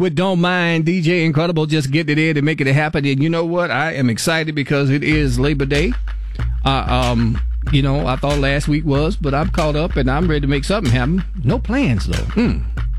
with Don't Mind, DJ Incredible just getting it in and making it happen. And you know what? I am excited because it is Labor Day. I thought last week was, but I'm caught up and I'm ready to make something happen. No plans, though.